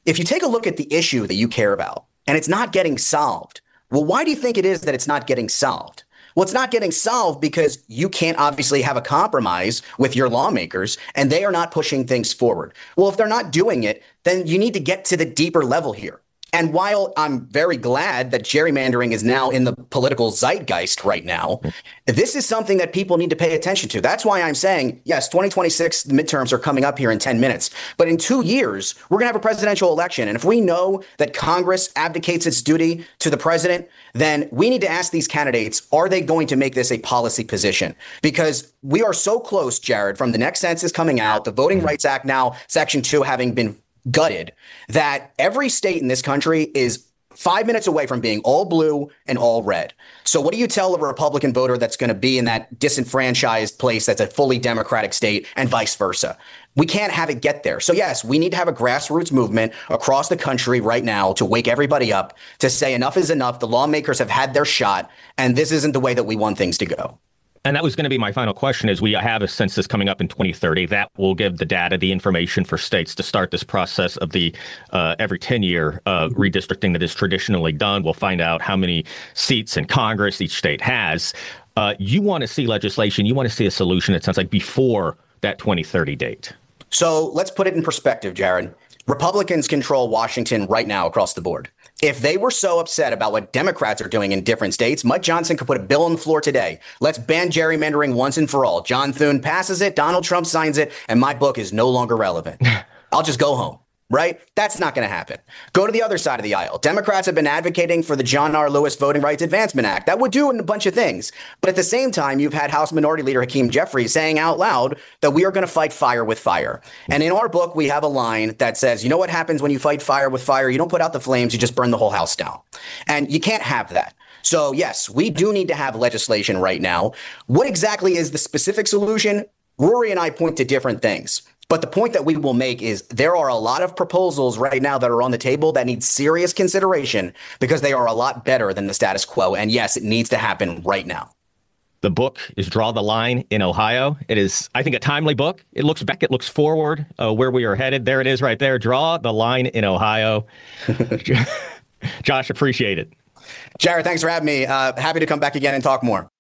if you take a look at the issue that you care about and it's not getting solved, well, why do you think it is that it's not getting solved? Well, it's not getting solved because you can't obviously have a compromise with your lawmakers and they are not pushing things forward. Well, if they're not doing it, then you need to get to the deeper level here. And while I'm very glad that gerrymandering is now in the political zeitgeist right now, this is something that people need to pay attention to. That's why I'm saying, yes, 2026 midterms are coming up here in 10 minutes. But in 2 years, we're going to have a presidential election. And if we know that Congress abdicates its duty to the president, then we need to ask these candidates, are they going to make this a policy position? Because we are so close, Jared, from the next census coming out, the Voting Rights Act now, Section 2 having been gutted, that every state in this country is 5 minutes away from being all blue and all red. So what do you tell a Republican voter that's going to be in that disenfranchised place that's a fully Democratic state and vice versa? We can't have it get there. So yes, we need to have a grassroots movement across the country right now to wake everybody up, to say enough is enough. The lawmakers have had their shot, and this isn't the way that we want things to go. And that was going to be my final question, is we have a census coming up in 2030 that will give the data, the information for states to start this process of the every 10-year redistricting that is traditionally done. We'll find out how many seats in Congress each state has. You want to see legislation. You want to see a solution, it sounds like, before that 2030 date. So let's put it in perspective, Jared. Republicans control Washington right now across the board. If they were so upset about what Democrats are doing in different states, Mike Johnson could put a bill on the floor today. Let's ban gerrymandering once and for all. John Thune passes it, Donald Trump signs it, and my book is no longer relevant. I'll just go home. Right? That's not going to happen. Go to the other side of the aisle. Democrats have been advocating for the John R. Lewis Voting Rights Advancement Act. That would do a bunch of things. But at the same time, you've had House Minority Leader Hakeem Jeffries saying out loud that we are going to fight fire with fire. And in our book, we have a line that says, you know what happens when you fight fire with fire? You don't put out the flames, you just burn the whole house down. And you can't have that. So yes, we do need to have legislation right now. What exactly is the specific solution? Rory and I point to different things. But the point that we will make is there are a lot of proposals right now that are on the table that need serious consideration because they are a lot better than the status quo. And yes, it needs to happen right now. The book is Draw the Line in Ohio. It is, I think, a timely book. It looks back, it looks forward, where we are headed. There it is right there. Draw the Line in Ohio. Josh, appreciate it. Jared, thanks for having me. Happy to come back again and talk more.